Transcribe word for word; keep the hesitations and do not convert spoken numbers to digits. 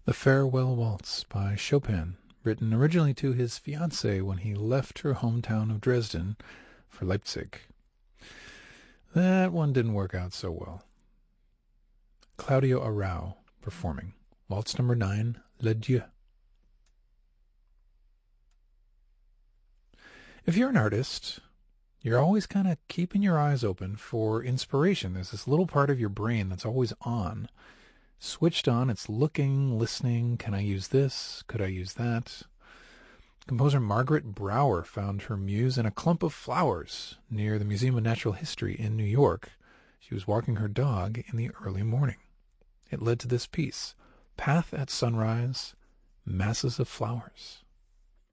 The Farewell Waltz by Chopin, written originally to his fiancée when he left her hometown of Dresden for Leipzig. That one didn't work out so well. Claudio Arrau performing Waltz number nine, L'Adieu. If you're an artist, you're always kind of keeping your eyes open for inspiration. There's this little part of your brain that's always on. Switched on, it's looking, listening, can I use this? Could I use that? Composer Margaret Brower found her muse in a clump of flowers near the Museum of Natural History in New York. She was walking her dog in the early morning. It led to this piece, Path at Sunrise, Masses of Flowers.